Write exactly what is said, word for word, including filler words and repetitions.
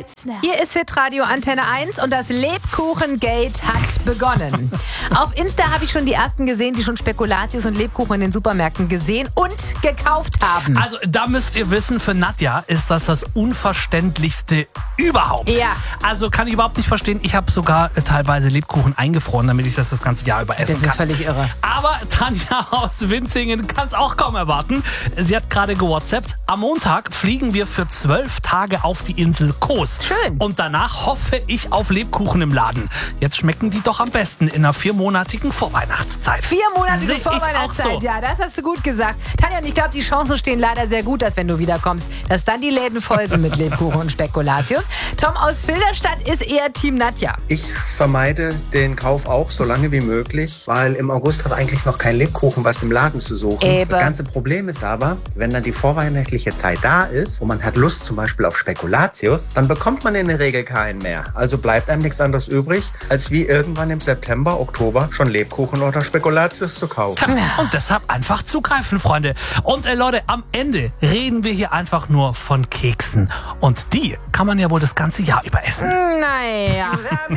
Hier ist Hitradio Antenne eins und das Lebkuchengate hat begonnen. Auf Insta habe ich schon die ersten gesehen, die schon Spekulatius und Lebkuchen in den Supermärkten gesehen und gekauft haben. Also da müsst ihr wissen, für Nadja ist das das Unverständlichste überhaupt. Ja. Also kann ich überhaupt nicht verstehen. Ich habe sogar äh, teilweise Lebkuchen eingefroren, damit ich das das ganze Jahr über essen Das kann. ist völlig irre. Aber Tanja aus Winzingen kann es auch kaum erwarten. Sie hat gerade gewhatsappt. Am Montag fliegen wir für zwölf Tage auf die Insel Kos. Schön. Und danach hoffe ich auf Lebkuchen im Laden. Jetzt schmecken die doch am besten in einer viermonatigen Vorweihnachtszeit. Vier Monate Seh ich Vorweihnachtszeit, auch so. ja, das hast du gut gesagt. Tanja, und ich glaube, die Chancen stehen leider sehr gut, dass wenn du wiederkommst, dass dann die Läden voll sind mit Lebkuchen und Spekulatius. Tom aus Filderstadt ist eher Team Nadja. Ich vermeide den Kauf auch so lange wie möglich, weil im August hat eigentlich noch kein Lebkuchen was im Laden zu suchen. Eben. Das ganze Problem ist aber, wenn dann die vorweihnachtliche Zeit da ist und man hat Lust zum Beispiel auf Spekulatius, dann bekommt man in der Regel keinen mehr. Also bleibt einem nichts anderes übrig, als wie irgendwann im September, Oktober schon Lebkuchen oder Spekulatius zu kaufen. Und deshalb einfach zugreifen, Freunde. Und äh, Leute, am Ende reden wir hier einfach nur von Keksen. Und die kann man ja wohl das ganze Jahr über essen. Naja.